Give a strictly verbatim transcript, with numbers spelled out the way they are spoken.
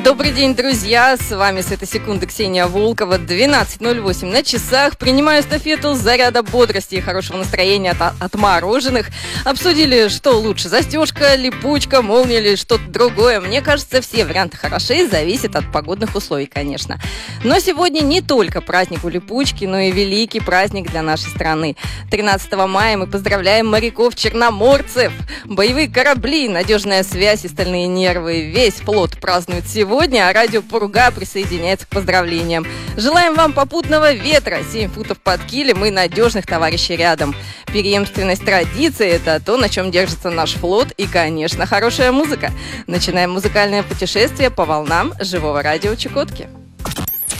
Добрый день, друзья! С вами с этой секунды Ксения Волкова. двенадцать ноль восемь на часах. Принимаю эстафету заряда бодрости и хорошего настроения от отмороженных. Обсудили, что лучше, застежка, липучка, молния или что-то другое. Мне кажется, все варианты хороши, зависит от погодных условий, конечно. Но сегодня не только праздник у липучки, но и великий праздник для нашей страны. тринадцатого мая мы поздравляем моряков-черноморцев. Боевые корабли, надежная связь и стальные нервы. Весь флот празднует сегодня. Сегодня, а радио Пурга присоединяется к поздравлениям. Желаем вам попутного ветра, семь футов под килем и надежных товарищей рядом. Преемственность традиции – это то, на чем держится наш флот и, конечно, хорошая музыка. Начинаем музыкальное путешествие по волнам живого радио Чукотки.